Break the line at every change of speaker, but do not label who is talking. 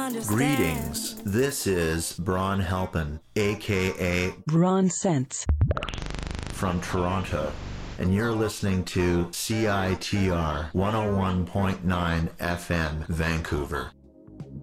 understand.
Greetings. This is Braun Halpin, aka
Braun Sense,
from Toronto, and you're listening to CITR 101.9 FM, Vancouver.